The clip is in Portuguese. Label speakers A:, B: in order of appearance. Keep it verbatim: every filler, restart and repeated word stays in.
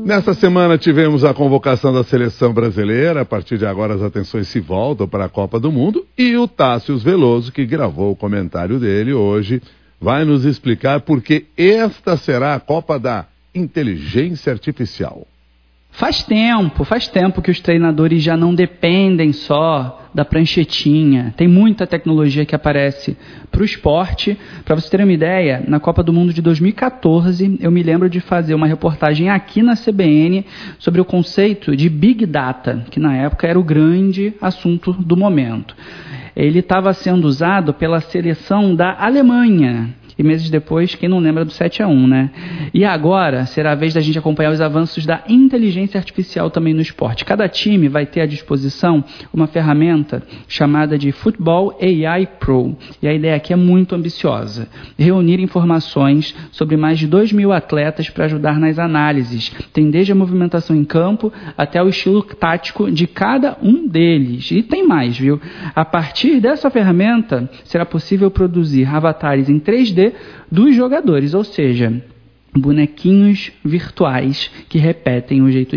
A: Nesta semana tivemos a convocação da seleção brasileira. A partir de agora as atenções se voltam para a Copa do Mundo e o Tássius Veloso, que gravou o comentário dele hoje, vai nos explicar por que esta será a Copa da Inteligência Artificial.
B: Faz tempo, faz tempo que os treinadores já não dependem só da pranchetinha. Tem muita tecnologia que aparece para o esporte. Para vocês terem uma ideia, na Copa do Mundo de dois mil e catorze, eu me lembro de fazer uma reportagem aqui na C B N sobre o conceito de Big Data, que na época era o grande assunto do momento. Ele estava sendo usado pela seleção da Alemanha. E meses depois, quem não lembra do sete a um, né? E agora será a vez da gente acompanhar os avanços da inteligência artificial também no esporte. Cada time vai ter à disposição uma ferramenta chamada de Football A I Pro. E a ideia aqui é muito ambiciosa. Reunir informações sobre mais de dois mil atletas para ajudar nas análises. Tem desde a movimentação em campo até o estilo tático de cada um deles. E tem mais, viu? A partir dessa ferramenta, será possível produzir avatares em três D dos jogadores, ou seja, bonequinhos virtuais que repetem o jeito